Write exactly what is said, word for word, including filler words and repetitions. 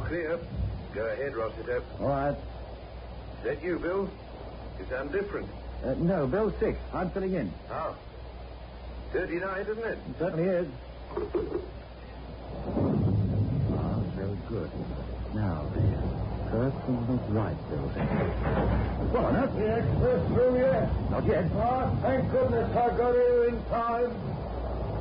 Clear. Go ahead, Rossiter. All right. Is that you, Bill? You sound different. Uh, no, Bill six. I'm filling in. How? thirty-nine, isn't it? It certainly is. Ah, very good. Now, the first on the right, Bill six. What on earth? The express through yet? Not yet. Ah, thank goodness I got here in time.